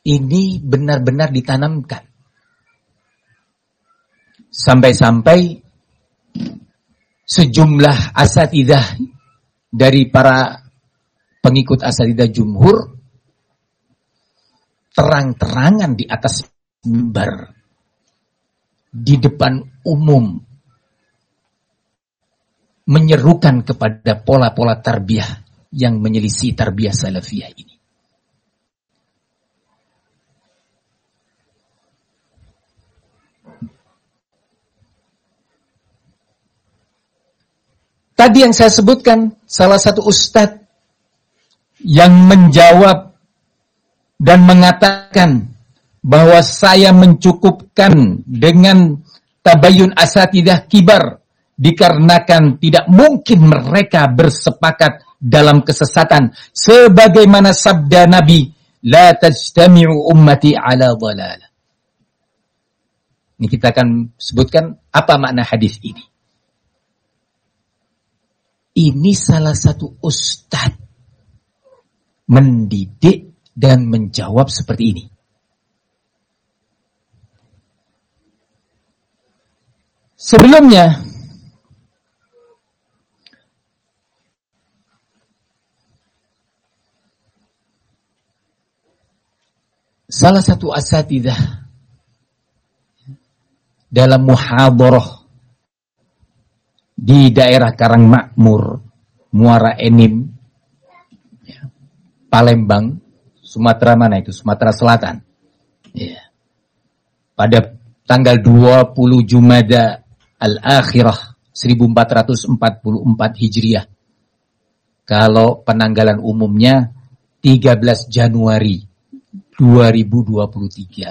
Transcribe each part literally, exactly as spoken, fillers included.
ini benar-benar ditanamkan. Sampai-sampai sejumlah asatidzah dari para pengikut asatidzah jumhur terang-terangan di atas mimbar di depan umum menyerukan kepada pola-pola tarbiyah yang menyelisih tarbiyah salafiyah ini. Tadi yang saya sebutkan, salah satu ustadz yang menjawab dan mengatakan bahwa saya mencukupkan dengan tabayun asatidzah kibar dikarenakan tidak mungkin mereka bersepakat dalam kesesatan sebagaimana sabda Nabi, la tajtami'u ummati ala dhalalah. Ini kita akan sebutkan apa makna hadis ini. Ini salah satu ustadz mendidik dan menjawab seperti ini. Sebelumnya, salah satu asatidzah dalam muhadharah di daerah Karangmakmur, Muara Enim, ya, Palembang, Sumatera mana itu? Sumatera Selatan. Ya. Pada tanggal dua puluh Jumada Al-Akhirah seribu empat ratus empat puluh empat Hijriah. Kalau penanggalan umumnya tiga belas Januari dua ribu dua puluh tiga.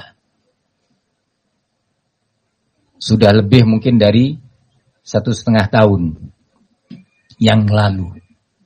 Sudah lebih mungkin dari satu setengah tahun yang lalu.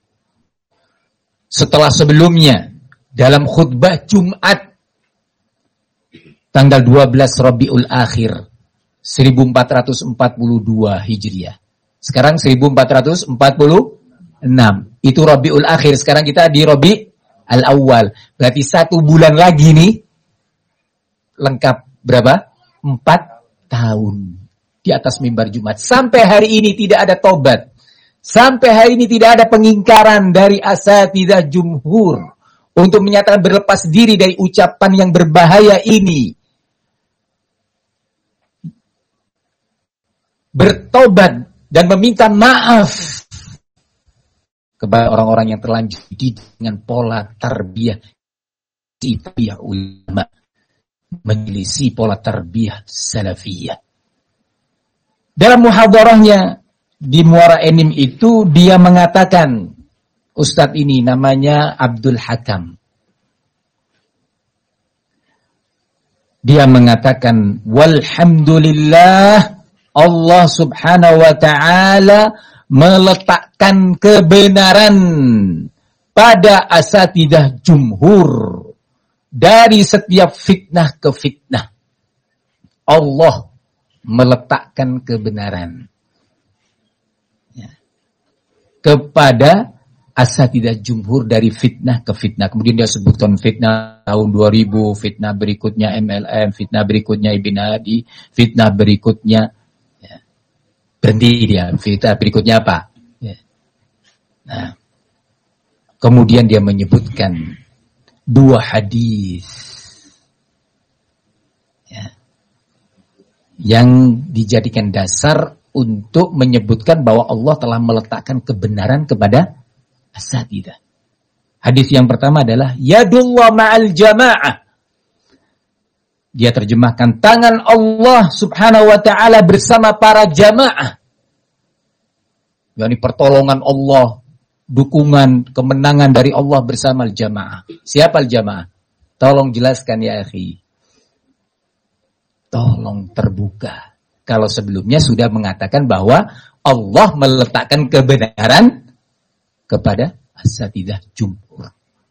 Setelah sebelumnya dalam khutbah Jumat tanggal dua belas Rabiul Akhir seribu empat ratus empat puluh dua Hijriah. Sekarang seribu empat ratus empat puluh enam. Itu Rabiul Akhir. Sekarang kita di Rabi Al-Awwal. Berarti satu bulan lagi nih lengkap berapa? Empat tahun di atas mimbar Jumat. Sampai hari ini tidak ada tobat. Sampai hari ini tidak ada pengingkaran dari asatidzah jumhur untuk menyatakan berlepas diri dari ucapan yang berbahaya ini. Bertobat dan meminta maaf kepada orang-orang yang terlanjur dengan pola tarbiyah tarbiyah ulama, menyelisih pola tarbiyah salafiyah. Dalam muhadharahnya di Muara Enim itu dia mengatakan, ustadz ini namanya Abdul Hakam. Dia mengatakan, walhamdulillah Allah subhanahu wa ta'ala meletakkan kebenaran pada asatidzah jumhur dari setiap fitnah ke fitnah. Allah meletakkan kebenaran ya, kepada asatidzah jumhur dari fitnah ke fitnah. Kemudian dia sebutkan fitnah tahun dua ribu, fitnah berikutnya M L M, fitnah berikutnya Ibn Hadi, fitnah berikutnya ya, berhenti dia, fitnah berikutnya apa? Ya. Nah, kemudian dia menyebutkan dua hadis yang dijadikan dasar untuk menyebutkan bahwa Allah telah meletakkan kebenaran kepada asatidzah. Hadis yang pertama adalah yadullah ma'al jamaah. Dia terjemahkan tangan Allah subhanahu wa ta'ala bersama para jamaah. Yani pertolongan Allah, dukungan, kemenangan dari Allah bersama al-jamaah. Siapa al-jamaah? Tolong jelaskan ya akhi. Tolong terbuka. Kalau sebelumnya sudah mengatakan bahwa Allah meletakkan kebenaran kepada asatidzah jumhur.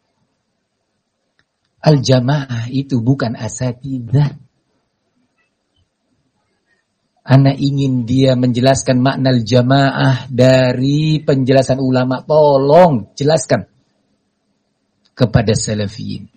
Al-jamaah itu bukan asatidzah. Ana ingin dia menjelaskan makna al-jamaah dari penjelasan ulama. Tolong jelaskan kepada salafiyin.